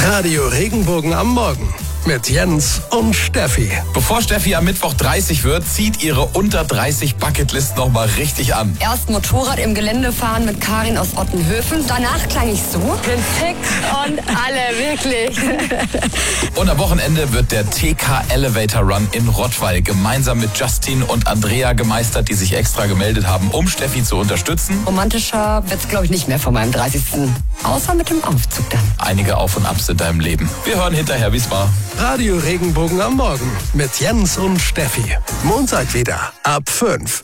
Radio Regenbogen am Morgen mit Jens und Steffi. Bevor Steffi am Mittwoch 30 wird, zieht ihre unter 30 Bucketlist nochmal richtig an. Erst Motorrad im Gelände fahren mit Karin aus Ottenhöfen. Danach klang ich so. Bin fix und alle, wirklich. Und am Wochenende wird der TK Elevator Run in Rottweil gemeinsam mit Justin und Andrea gemeistert, die sich extra gemeldet haben, um Steffi zu unterstützen. Romantischer wird's, glaube ich, nicht mehr vor meinem 30. Außer mit dem Aufzug dann. Einige Auf und Abs in deinem Leben. Wir hören hinterher, wie's war. Radio Regenbogen am Morgen mit Jens und Steffi. Montag wieder ab 5.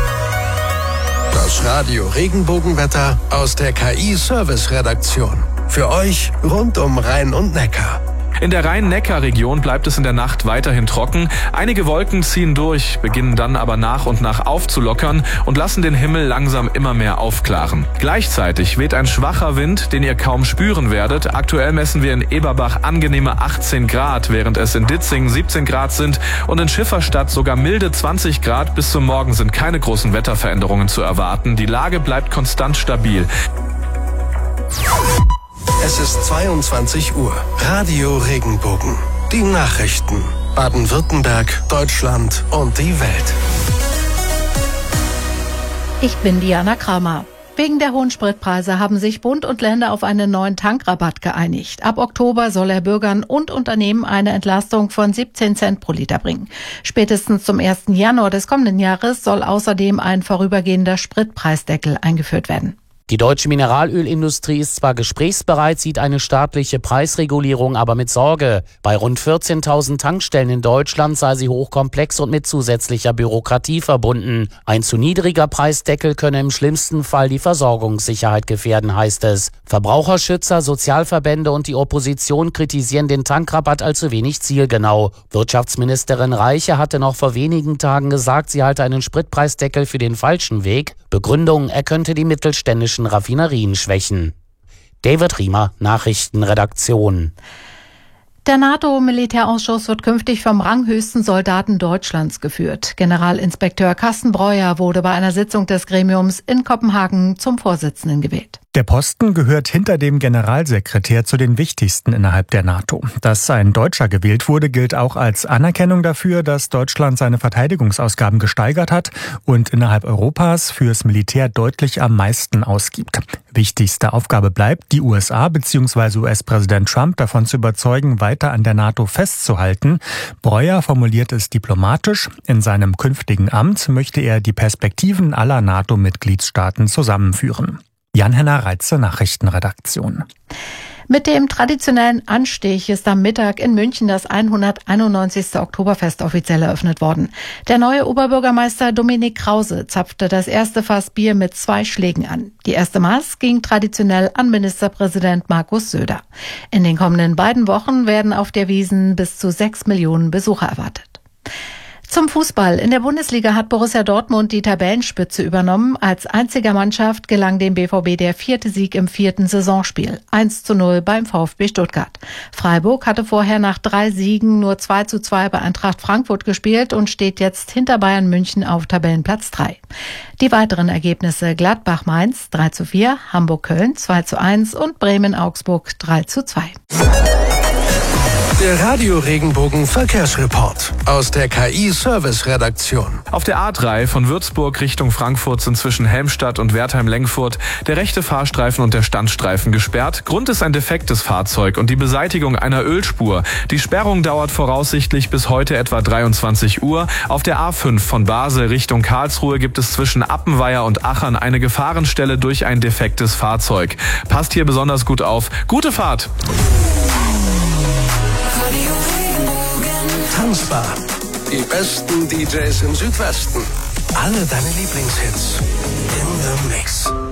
Das Radio Regenbogenwetter aus der KI-Service-Redaktion. Für euch rund um Rhein und Neckar. In der Rhein-Neckar-Region bleibt es in der Nacht weiterhin trocken. Einige Wolken ziehen durch, beginnen dann aber nach und nach aufzulockern und lassen den Himmel langsam immer mehr aufklaren. Gleichzeitig weht ein schwacher Wind, den ihr kaum spüren werdet. Aktuell messen wir in Eberbach angenehme 18 Grad, während es in Ditzingen 17 Grad sind und in Schifferstadt sogar milde 20 Grad. Bis zum Morgen sind keine großen Wetterveränderungen zu erwarten. Die Lage bleibt konstant stabil. Es ist 22 Uhr. Radio Regenbogen. Die Nachrichten. Baden-Württemberg, Deutschland und die Welt. Ich bin Diana Kramer. Wegen der hohen Spritpreise haben sich Bund und Länder auf einen neuen Tankrabatt geeinigt. Ab Oktober soll er Bürgern und Unternehmen eine Entlastung von 17 Cent pro Liter bringen. Spätestens zum 1. Januar des kommenden Jahres soll außerdem ein vorübergehender Spritpreisdeckel eingeführt werden. Die deutsche Mineralölindustrie ist zwar gesprächsbereit, sieht eine staatliche Preisregulierung aber mit Sorge. Bei rund 14.000 Tankstellen in Deutschland sei sie hochkomplex und mit zusätzlicher Bürokratie verbunden. Ein zu niedriger Preisdeckel könne im schlimmsten Fall die Versorgungssicherheit gefährden, heißt es. Verbraucherschützer, Sozialverbände und die Opposition kritisieren den Tankrabatt als zu wenig zielgenau. Wirtschaftsministerin Reiche hatte noch vor wenigen Tagen gesagt, sie halte einen Spritpreisdeckel für den falschen Weg. Begründung, er könnte die mittelständischen Raffinerien schwächen. David Riemer, Nachrichtenredaktion. Der NATO-Militärausschuss wird künftig vom ranghöchsten Soldaten Deutschlands geführt. Generalinspekteur Carsten Breuer wurde bei einer Sitzung des Gremiums in Kopenhagen zum Vorsitzenden gewählt. Der Posten gehört hinter dem Generalsekretär zu den wichtigsten innerhalb der NATO. Dass ein Deutscher gewählt wurde, gilt auch als Anerkennung dafür, dass Deutschland seine Verteidigungsausgaben gesteigert hat und innerhalb Europas fürs Militär deutlich am meisten ausgibt. Wichtigste Aufgabe bleibt, die USA bzw. US-Präsident Trump davon zu überzeugen, weiter an der NATO festzuhalten. Breuer formuliert es diplomatisch. In seinem künftigen Amt möchte er die Perspektiven aller NATO-Mitgliedstaaten zusammenführen. Jan-Henner Reitze, Nachrichtenredaktion. Mit dem traditionellen Anstich ist am Mittag in München das 191. Oktoberfest offiziell eröffnet worden. Der neue Oberbürgermeister Dominik Krause zapfte das erste Fass Bier mit 2 Schlägen an. Die erste Maß ging traditionell an Ministerpräsident Markus Söder. In den kommenden beiden Wochen werden auf der Wiesn bis zu 6 Millionen Besucher erwartet. Zum Fußball. In der Bundesliga hat Borussia Dortmund die Tabellenspitze übernommen. Als einziger Mannschaft gelang dem BVB der 4. Sieg im 4. Saisonspiel. 1:0 beim VfB Stuttgart. Freiburg hatte vorher nach 3 Siegen nur 2:2 bei Eintracht Frankfurt gespielt und steht jetzt hinter Bayern München auf Tabellenplatz 3. Die weiteren Ergebnisse: Gladbach-Mainz 3:4, Hamburg-Köln 2:1 und Bremen-Augsburg 3:2. Der Radio Regenbogen Verkehrsreport aus der KI-Service-Redaktion. Auf der A3 von Würzburg Richtung Frankfurt sind zwischen Helmstadt und Wertheim-Lengfurt der rechte Fahrstreifen und der Standstreifen gesperrt. Grund ist ein defektes Fahrzeug und die Beseitigung einer Ölspur. Die Sperrung dauert voraussichtlich bis heute etwa 23 Uhr. Auf der A5 von Basel Richtung Karlsruhe gibt es zwischen Appenweier und Achern eine Gefahrenstelle durch ein defektes Fahrzeug. Passt hier besonders gut auf. Gute Fahrt! Tanzbar. Die besten DJs im Südwesten. Alle deine Lieblingshits in the Mix.